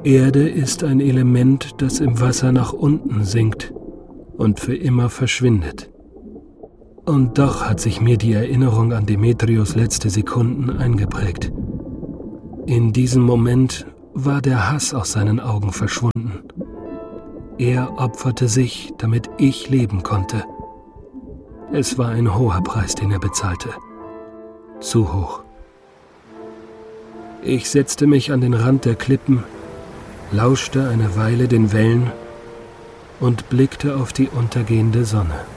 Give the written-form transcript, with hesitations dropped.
Erde ist ein Element, das im Wasser nach unten sinkt und für immer verschwindet. Und doch hat sich mir die Erinnerung an Demetrios letzte Sekunden eingeprägt. In diesem Moment war der Hass aus seinen Augen verschwunden. Er opferte sich, damit ich leben konnte. Es war ein hoher Preis, den er bezahlte. Zu hoch. Ich setzte mich an den Rand der Klippen, lauschte eine Weile den Wellen und blickte auf die untergehende Sonne.